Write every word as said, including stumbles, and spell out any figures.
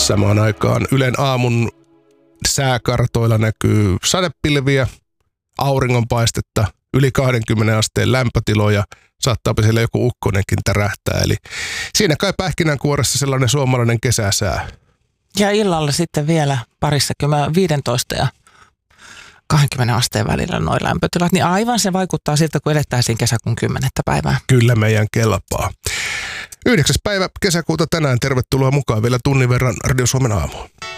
Samaan aikaan Ylen aamun sääkartoilla näkyy sadepilviä, auringonpaistetta, yli kaksikymmentä asteen lämpötiloja, saattaa siellä joku ukkonenkin tärähtää. Eli siinä kai pähkinänkuoressa sellainen suomalainen kesäsää. Ja illalla sitten vielä parissakymmentä, viisitoista ja kaksikymmentä asteen välillä noin lämpötilat, niin aivan se vaikuttaa siltä, kun elettäisiin kesäkuun kymmenettä päivää. Kyllä meidän kelpaa. Yhdeksäs päivä kesäkuuta tänään. Tervetuloa mukaan vielä tunnin verran Radio Suomen aamuun.